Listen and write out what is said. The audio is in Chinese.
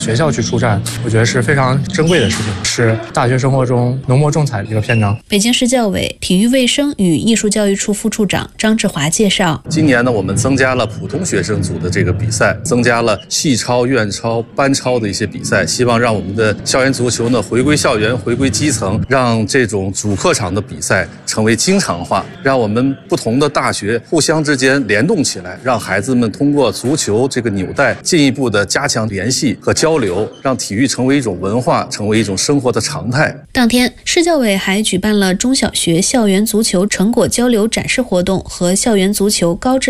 学校去出战，我觉得是非常珍贵的事情，是大学生活中浓墨重彩的一个篇章。 北京市教委体育卫生与艺术教育处副处长张志华介绍， 今年呢，我们增加了普通学生组的这个比赛，增加了系超、院超、班超的一些比赛，希望让我们的校园足球呢回归校园，回归基层，让这种主客场的比赛成为经常化，让我们不同的大学互相之间联动起来，让孩子们通过足球这个纽带进一步的加强联系和交流，让体育成为一种文化，成为一种生活的常态。 当天，市教委还举办了中小学校园足球成果交流展示活动和校园足球高质